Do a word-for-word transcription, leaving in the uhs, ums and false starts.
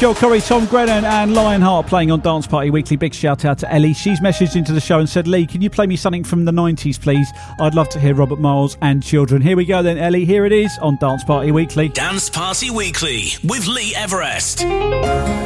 Joel Corey, Tom Grennan and Lionheart playing on Dance Party Weekly. Big shout out to Ellie. She's messaged into the show and said, Lee, can you play me something from the nineties, please? I'd love to hear Robert Miles and Children. Here we go then, Ellie. Here it is on Dance Party Weekly. Dance Party Weekly with Lee Everest.